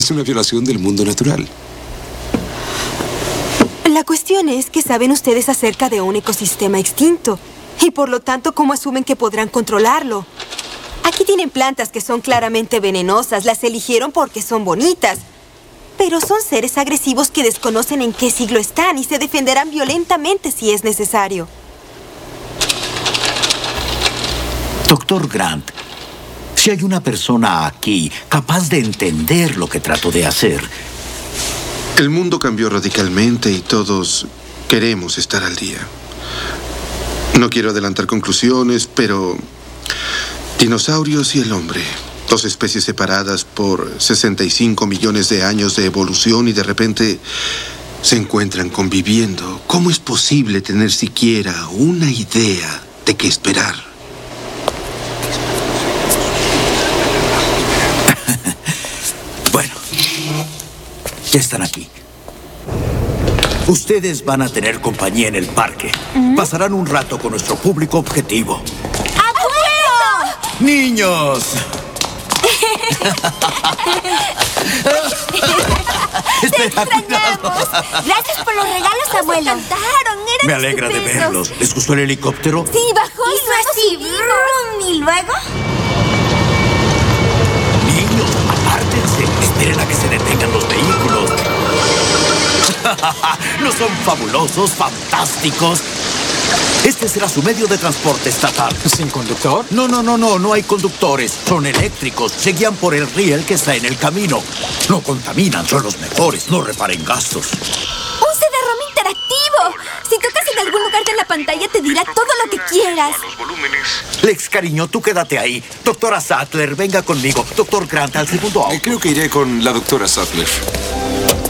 Es una violación del mundo natural. La cuestión es que saben ustedes acerca de un ecosistema extinto. Y por lo tanto, ¿cómo asumen que podrán controlarlo? Aquí tienen plantas que son claramente venenosas. Las eligieron porque son bonitas. Pero son seres agresivos que desconocen en qué siglo están y se defenderán violentamente si es necesario. Doctor Grant, si hay una persona aquí capaz de entender lo que trato de hacer... El mundo cambió radicalmente y todos queremos estar al día. No quiero adelantar conclusiones, pero... dinosaurios y el hombre, dos especies separadas por 65 millones de años de evolución y de repente se encuentran conviviendo. ¿Cómo es posible tener siquiera una idea de qué esperar? Bueno, ya están aquí. Ustedes van a tener compañía en el parque. Pasarán un rato con nuestro público objetivo. ¡Abuelo! ¡Niños! ¡Te extrañamos! Gracias por los regalos, abuelo. Me encantaron, eran Me alegra de estupendos. verlos. ¿Les gustó el helicóptero? Sí, bajó y luego así. Brum, ¿y luego? Niños, apártense. Esperen a que se detengan los vehículos. ¿No son fabulosos, fantásticos? Este será su medio de transporte estatal. ¿Sin conductor? No hay conductores. Son eléctricos. Se guían por el riel que está en el camino. No contaminan, son los mejores. No reparen gastos. ¡Un CD-ROM interactivo! Si tocas en algún lugar de la pantalla te dirá todo lo que quieras. Lex, cariño, tú quédate ahí. Doctora Sattler, venga conmigo. Doctor Grant, al segundo auto. Creo que iré con la doctora Sattler.